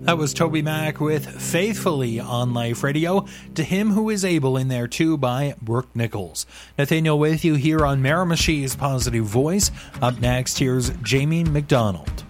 That was Toby Mac with Faithfully on Life Radio. To Him Who Is Able in there too by Brooke Nichols. Nathaniel with you here on Miramichi's Positive Voice. Up next, here's Jamie McDonald.